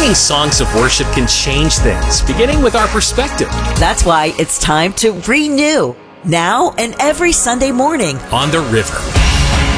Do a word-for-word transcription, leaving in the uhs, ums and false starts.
Singing songs of worship can change things, beginning with our perspective. That's why it's time to renew, now and every Sunday morning on the river.